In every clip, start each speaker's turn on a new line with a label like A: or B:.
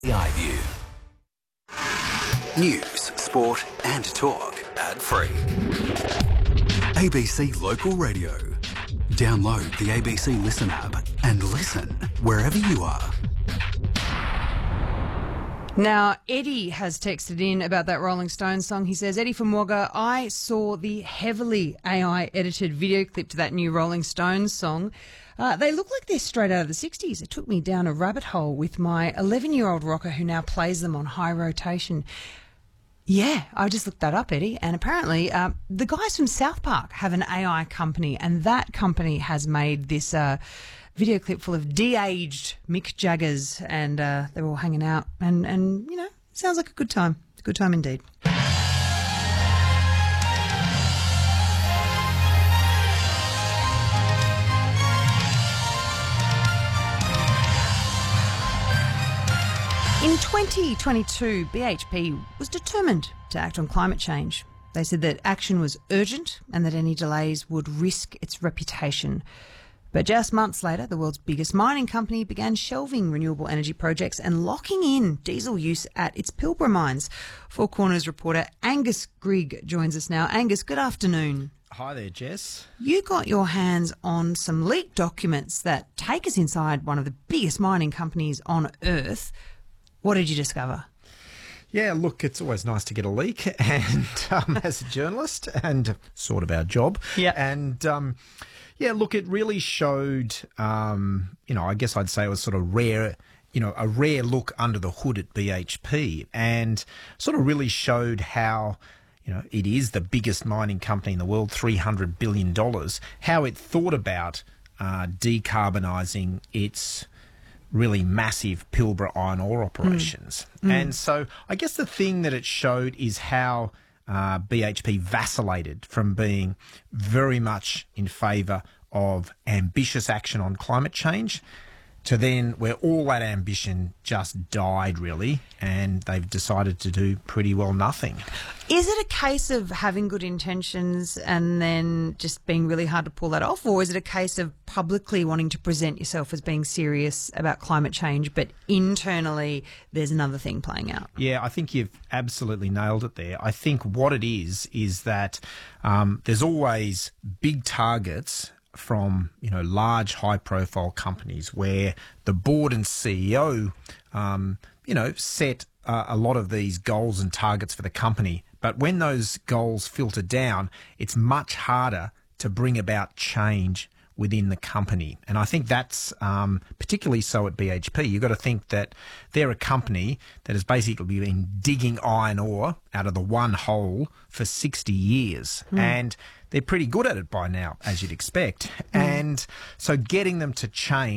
A: The iView. News, sport and talk. Ad-free. ABC Local Radio. Download the ABC Listen app and listen wherever you are.
B: Now, Eddie has texted in about that Rolling Stones song. He says, Eddie from Wagga, I saw the heavily AI-edited video clip to that new Rolling Stones song. They look like they're straight out of the 60s. It took me down a rabbit hole with my 11-year-old rocker who now plays them on high rotation. Yeah, I just looked that up, Eddie, and apparently the guys from South Park have an AI company, and that company has made this video clip full of de-aged Mick Jaggers, and they're all hanging out, and you know, sounds like a good time. A good time indeed. In 2022, BHP was determined to act on climate change. They said that action was urgent and that any delays would risk its reputation. But just months later, the world's biggest mining company began shelving renewable energy projects and locking in diesel use at its Pilbara mines. Four Corners reporter Angus Grigg joins us now. Angus, good afternoon.
C: Hi there, Jess.
B: You got your hands on some leaked documents that take us inside one of the biggest mining companies on Earth. What did you discover?
C: Yeah, look, it's always nice to get a leak, and as a journalist, and sort of our job.
B: Yeah.
C: And yeah, look, it really showed. I guess I'd say it was sort of rare. A rare look under the hood at BHP, and sort of really showed how. It is the biggest mining company in the world, $300 billion. How it thought about decarbonising its really massive Pilbara iron ore operations. And so I guess the thing that it showed is how BHP vacillated from being very much in favour of ambitious action on climate change to then where all that ambition just died, really, and they've decided to do pretty well nothing.
B: Is it a case of having good intentions and then just being really hard to pull that off, or is it a case of publicly wanting to present yourself as being serious about climate change, but internally there's another thing playing out?
C: Yeah, I think you've absolutely nailed it there. I think what it is that there's always big targets from large high-profile companies where the board and CEO set a lot of these goals and targets for the company. But when those goals filter down, it's much harder to bring about change within the company. And I think that's particularly so at BHP. You've got to think that they're a company that has basically been digging iron ore out of the one hole for 60 years. And they're pretty good at it by now, as you'd expect. And so getting them to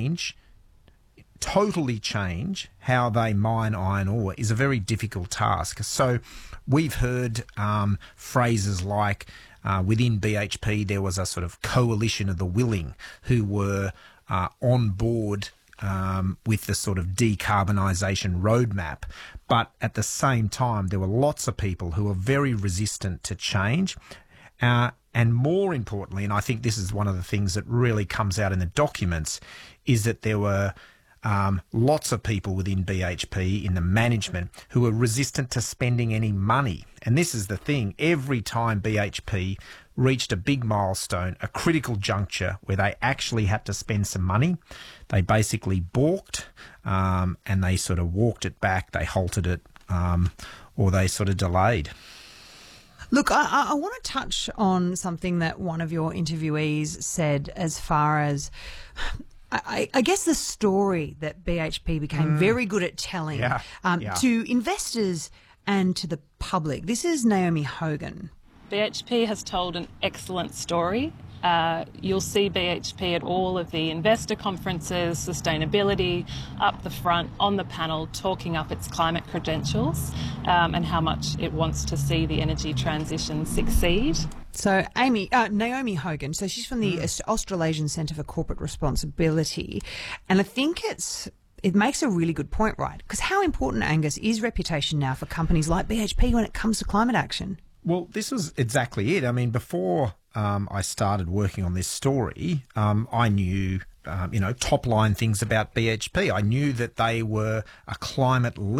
C: totally change how they mine iron ore is a very difficult task. So we've heard phrases like within BHP there was a sort of coalition of the willing who were on board with the sort of decarbonisation roadmap. But at the same time, there were lots of people who were very resistant to change. And more importantly, and I think this is one of the things that really comes out in the documents, is that there were lots of people within BHP in the management who were resistant to spending any money. And this is the thing. Every time BHP reached a big milestone, a critical juncture where they actually had to spend some money, they basically balked and they sort of walked it back, they halted it, or they sort of delayed.
B: Look, I want to touch on something that one of your interviewees said as far as, I guess, the story that BHP became very good at telling to investors and to the public. This is Naomi Hogan.
D: BHP has told an excellent story. You'll see BHP at all of the investor conferences, sustainability, up the front, on the panel, talking up its climate credentials and how much it wants to see the energy transition succeed.
B: So Naomi Hogan, so she's from the Australasian Centre for Corporate Responsibility, and I think it makes a really good point, right? Because how important, Angus, is reputation now for companies like BHP when it comes to climate action?
C: Well, this was exactly it. I mean, before I started working on this story, I knew, top line things about BHP. I knew that they were a climate leader.